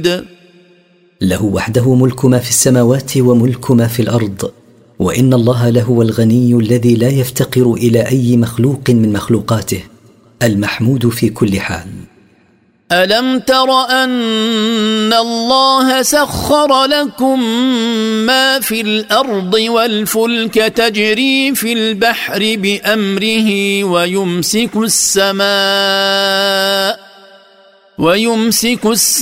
له وحده ملك ما في السماوات وملك ما في الأرض، وإن الله لهو الغني الذي لا يفتقر إلى أي مخلوق من مخلوقاته، المحمود في كل حال. ألم تر أن الله سخر لكم ما في الأرض والفلك تجري في البحر بأمره ويمسك السماء